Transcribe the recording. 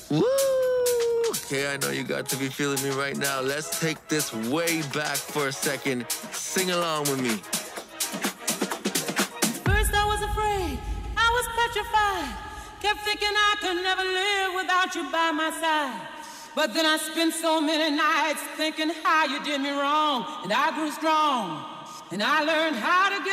Woo! Okay, I know you got to be feeling me right now. Let's take this way back for a second. Sing along with me. First I was afraid, I was petrified. Kept thinking I could never live without you by my side. But then I spent so many nights thinking how you did me wrong. And I grew strong, and I learned how to get